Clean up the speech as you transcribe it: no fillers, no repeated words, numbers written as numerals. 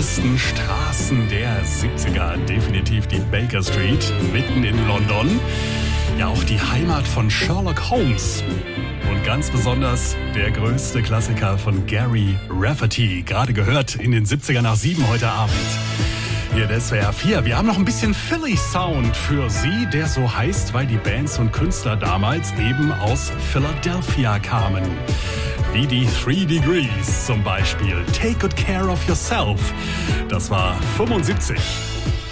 größten Straßen der 70er. Definitiv die Baker Street, mitten in London. Ja, auch die Heimat von Sherlock Holmes. Und ganz besonders der größte Klassiker von Gary Rafferty. Gerade gehört in den 70er nach 7 heute Abend. Hier der SWR 4. Wir haben noch ein bisschen Philly Sound für Sie, der so heißt, weil die Bands und Künstler damals eben aus Philadelphia kamen. Wie die 3 Degrees zum Beispiel. Take Good Care of Yourself. Das war 75.